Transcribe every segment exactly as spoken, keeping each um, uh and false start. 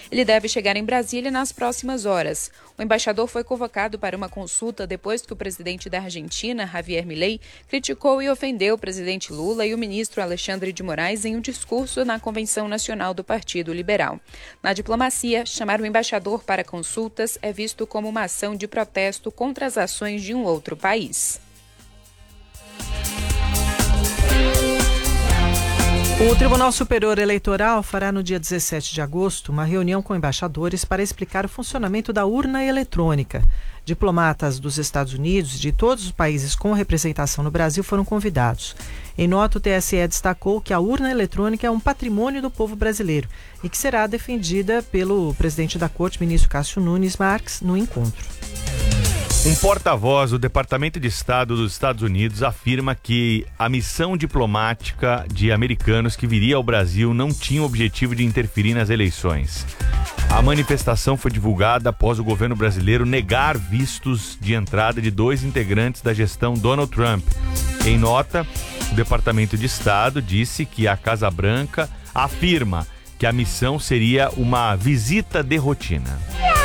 Ele deve chegar em Brasília nas próximas horas. O embaixador foi convocado para uma consulta depois que o presidente da Argentina, Javier Milei, criticou e ofendeu o presidente Lula e o ministro Alexandre de Moraes em um discurso na Convenção Nacional do Partido Liberal. Na diplomacia, chamar o embaixador para consultas é visto como uma ação de protesto contra as ações de um outro país. O Tribunal Superior Eleitoral fará no dia dezessete de agosto uma reunião com embaixadores para explicar o funcionamento da urna eletrônica. Diplomatas dos Estados Unidos e de todos os países com representação no Brasil foram convidados. Em nota, o T S E destacou que a urna eletrônica é um patrimônio do povo brasileiro e que será defendida pelo presidente da Corte, ministro Cássio Nunes Marques, no encontro. Um porta-voz do Departamento de Estado dos Estados Unidos afirma que a missão diplomática de americanos que viria ao Brasil não tinha o objetivo de interferir nas eleições. A manifestação foi divulgada após o governo brasileiro negar vistos de entrada de dois integrantes da gestão Donald Trump. Em nota, o Departamento de Estado disse que a Casa Branca afirma que a missão seria uma visita de rotina.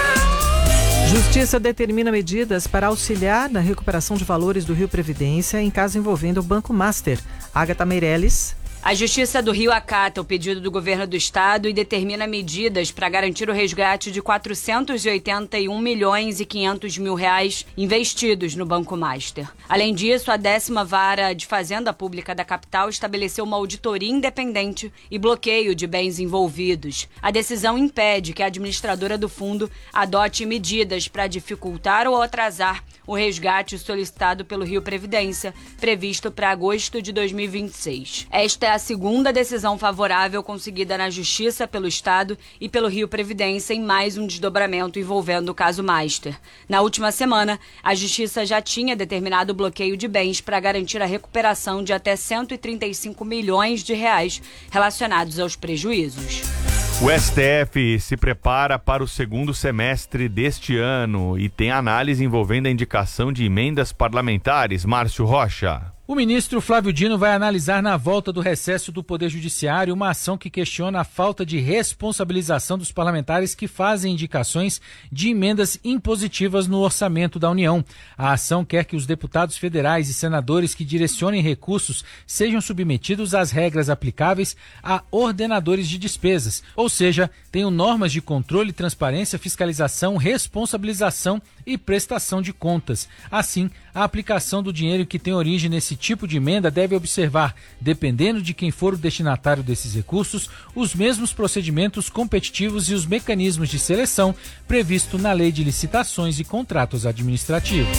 Justiça determina medidas para auxiliar na recuperação de valores do Rio Previdência em caso envolvendo o Banco Master. Agatha Meirelles. A Justiça do Rio acata o pedido do governo do estado e determina medidas para garantir o resgate de quatrocentos e oitenta e um milhões e quinhentos mil reais investidos no Banco Master. Além disso, a décima Vara de Fazenda Pública da capital estabeleceu uma auditoria independente e bloqueio de bens envolvidos. A decisão impede que a administradora do fundo adote medidas para dificultar ou atrasar o resgate solicitado pelo Rio Previdência, previsto para agosto de dois mil e vinte e seis. Esta é a segunda decisão favorável conseguida na Justiça pelo Estado e pelo Rio Previdência em mais um desdobramento envolvendo o caso Master. Na última semana, a Justiça já tinha determinado o bloqueio de bens para garantir a recuperação de até cento e trinta e cinco milhões de reais relacionados aos prejuízos. O S T F se prepara para o segundo semestre deste ano e tem análise envolvendo a indicação de emendas parlamentares. Márcio Rocha. O ministro Flávio Dino vai analisar na volta do recesso do Poder Judiciário uma ação que questiona a falta de responsabilização dos parlamentares que fazem indicações de emendas impositivas no orçamento da União. A ação quer que os deputados federais e senadores que direcionem recursos sejam submetidos às regras aplicáveis a ordenadores de despesas, ou seja, tenham normas de controle, transparência, fiscalização, responsabilização e prestação de contas. Assim, a aplicação do dinheiro que tem origem nesse tipo de emenda deve observar, dependendo de quem for o destinatário desses recursos, os mesmos procedimentos competitivos e os mecanismos de seleção previsto na Lei de Licitações e Contratos Administrativos.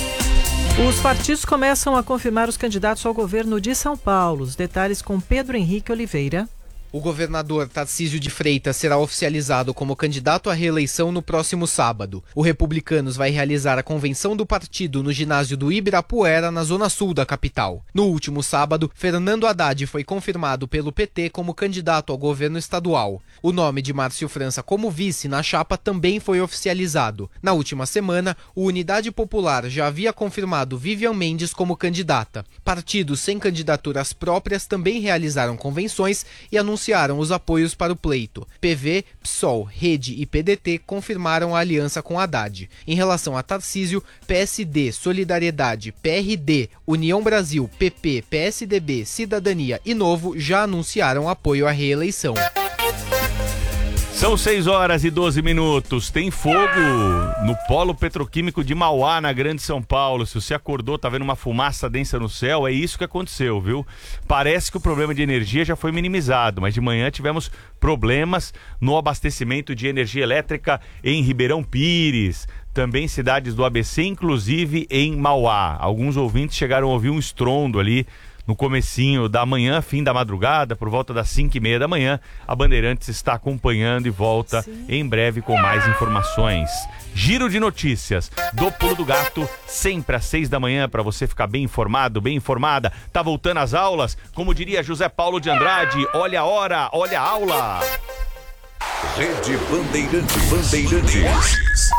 Os partidos começam a confirmar os candidatos ao governo de São Paulo. Os detalhes com Pedro Henrique Oliveira. O governador Tarcísio de Freitas será oficializado como candidato à reeleição no próximo sábado. O Republicanos vai realizar a convenção do partido no ginásio do Ibirapuera, na zona sul da capital. No último sábado, Fernando Haddad foi confirmado pelo P T como candidato ao governo estadual. O nome de Márcio França como vice na chapa também foi oficializado. Na última semana, o Unidade Popular já havia confirmado Vivian Mendes como candidata. Partidos sem candidaturas próprias também realizaram convenções e anunciaram anunciaram os apoios para o pleito. P V, P SOL, Rede e P D T confirmaram a aliança com Haddad. Em relação a Tarcísio, P S D, Solidariedade, P R D, União Brasil, P P, P S D B, Cidadania e Novo já anunciaram apoio à reeleição. São seis horas e doze minutos. Tem fogo no polo petroquímico de Mauá, na Grande São Paulo. Se você acordou, tá vendo uma fumaça densa no céu, é isso que aconteceu, viu? Parece que o problema de energia já foi minimizado, mas de manhã tivemos problemas no abastecimento de energia elétrica em Ribeirão Pires, também cidades do A B C, inclusive em Mauá. Alguns ouvintes chegaram a ouvir um estrondo ali no comecinho da manhã, fim da madrugada, por volta das cinco e meia da manhã. A Bandeirantes está acompanhando e volta Sim. em breve com mais informações. Giro de notícias do Pulo do Gato, sempre às seis da manhã, para você ficar bem informado, bem informada. Tá voltando às aulas? Como diria José Paulo de Andrade, olha a hora, olha a aula. Rede Bandeirantes. Bandeirantes.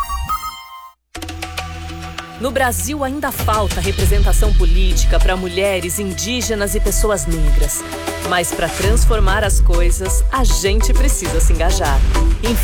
No Brasil ainda falta representação política para mulheres, indígenas e pessoas negras. Mas para transformar as coisas, a gente precisa se engajar.